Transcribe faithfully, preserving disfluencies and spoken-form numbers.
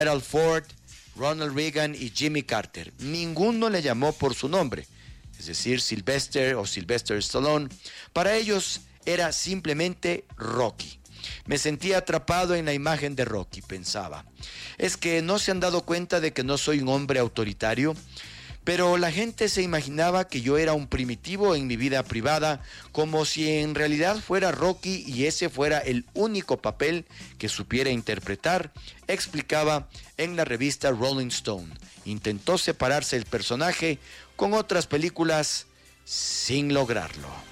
Gerald Ford, Ronald Reagan y Jimmy Carter. Ninguno le llamó por su nombre, es decir, Sylvester o Sylvester Stallone. Para ellos era simplemente Rocky. Me sentía atrapado en la imagen de Rocky, pensaba. Es que no se han dado cuenta de que no soy un hombre autoritario, pero la gente se imaginaba que yo era un primitivo en mi vida privada, como si en realidad fuera Rocky y ese fuera el único papel que supiera interpretar, explicaba en la revista Rolling Stone. Intentó separarse el personaje con otras películas sin lograrlo.